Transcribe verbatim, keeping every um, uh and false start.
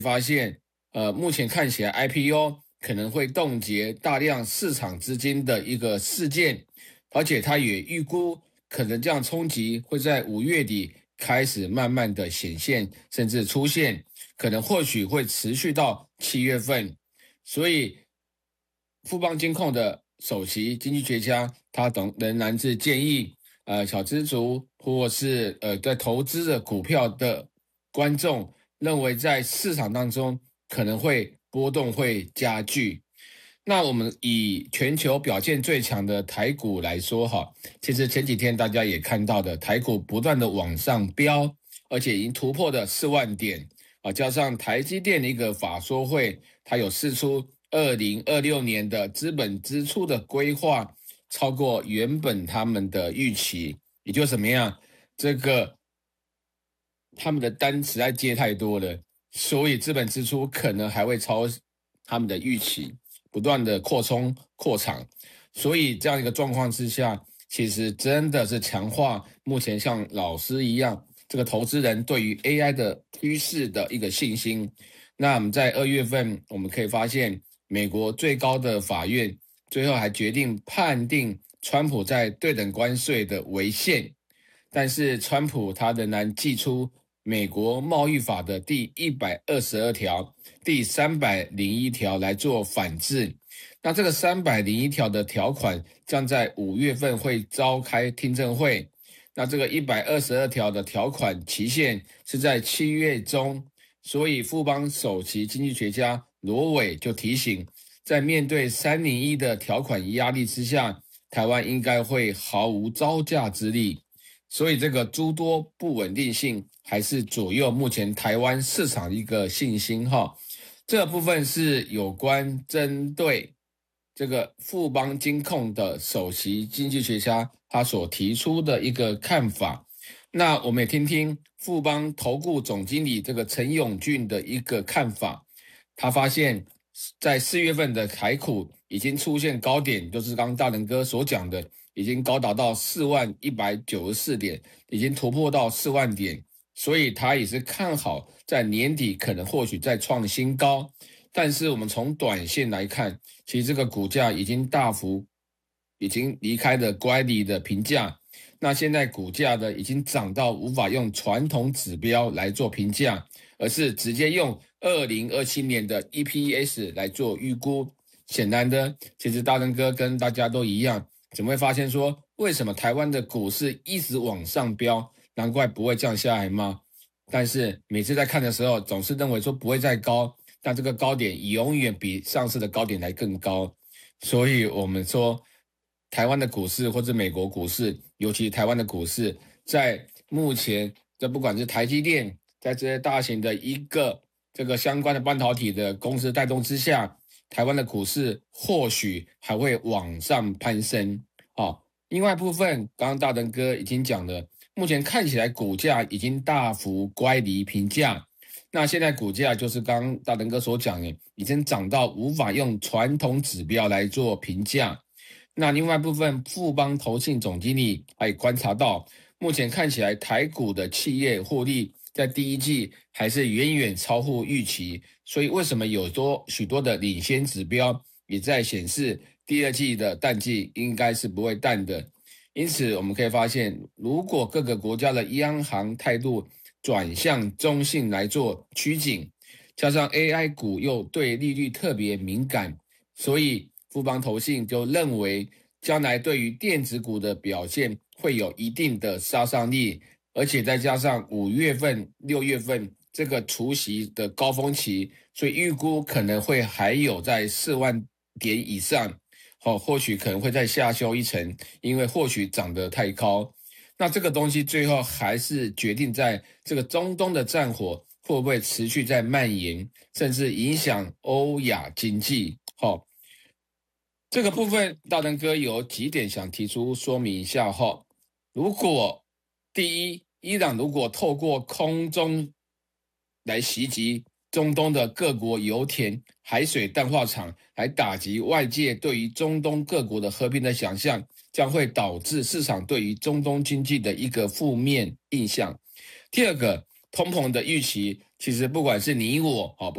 发现，呃，目前看起来 I P O 可能会冻结大量市场资金的一个事件，而且他也预估可能这样冲击会在五月底开始慢慢的显现，甚至出现，可能或许会持续到七月份。所以，富邦金控的首席经济学家他等仍然是建议，呃，小资族或是呃在投资的股票的观众。认为在市场当中可能会波动会加剧。那我们以全球表现最强的台股来说哈，其实前几天大家也看到的，台股不断的往上飙，而且已经突破了四万点啊，加上台积电的一个法说会，它有释出二零二六年的资本支出的规划，超过原本他们的预期，也就怎么样，这个他们的单实在接太多了，所以资本支出可能还会超他们的预期，不断的扩充扩厂，所以这样一个状况之下，其实真的是强化目前像老师一样，这个投资人对于 A I 的趋势的一个信心。那我们在二月份，我们可以发现，美国最高的法院最后还决定判定川普在对等关税的违宪，但是川普他仍然祭出美国贸易法的第一百二十二条、第三百零一条来做反制。那这个三百零一条的条款将在五月份会召开听证会。那这个一百二十二条的条款期限是在七月中，所以富邦首席经济学家罗伟就提醒，在面对三零一的条款压力之下，台湾应该会毫无招架之力。所以这个诸多不稳定性还是左右目前台湾市场的一个信心哈。这个部分是有关针对这个富邦金控的首席经济学家他所提出的一个看法。那我们也听听富邦投顾总经理这个陈永俊的一个看法。他发现在四月份的台股已经出现高点，就是刚刚大仁哥所讲的，已经高达到四万一百九十四点，已经突破到四万点，所以他也是看好在年底可能或许再创新高。但是我们从短线来看，其实这个股价已经大幅已经离开了乖离的评价，那现在股价呢已经涨到无法用传统指标来做评价，而是直接用二零二七年的 E P S 来做预估。显然的，其实大仁哥跟大家都一样，怎么会发现说为什么台湾的股市一直往上飙，难怪不会降下来吗？但是每次在看的时候总是认为说不会再高，但这个高点永远比上次的高点来更高。所以我们说台湾的股市或者美国股市，尤其台湾的股市，在目前这不管是台积电在这些大型的一个这个相关的半导体的公司带动之下，台湾的股市或许还会往上攀升。好，另外部分刚刚大仁哥已经讲了，目前看起来股价已经大幅乖离评价，那现在股价就是刚刚大仁哥所讲的，已经涨到无法用传统指标来做评价。那另外部分富邦投信总经理还观察到，目前看起来台股的企业获利在第一季还是远远超乎预期，所以为什么有多许多的领先指标也在显示第二季的淡季应该是不会淡的。因此我们可以发现，如果各个国家的央行态度转向中性来做趋紧，加上 A I 股又对利率特别敏感，所以富邦投信就认为将来对于电子股的表现会有一定的杀伤力，而且再加上五月份、六月份这个除息的高峰期，所以预估可能会还有在四万点以上，哦，或许可能会再下修一层，因为或许涨得太高。那这个东西最后还是决定在这个中东的战火会不会持续在蔓延，甚至影响欧亚经济。好，这个部分大仁哥有几点想提出说明一下哈。如果第一，伊朗如果透过空中来袭击中东的各国油田、海水淡化厂，来打击外界对于中东各国的和平的想象，将会导致市场对于中东经济的一个负面印象。第二个，通膨的预期，其实不管是你我，